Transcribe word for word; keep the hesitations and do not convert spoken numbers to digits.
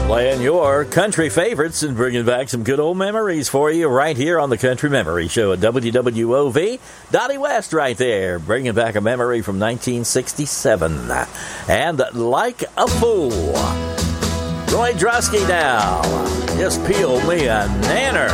Playing your country favorites and bringing back some good old memories for you right here on the Country Memory Show at W W O V. Dottie West right there, bringing back a memory from nineteen sixty-seven. And Like a Fool. Roy Drosky now. Just peel me a nanner.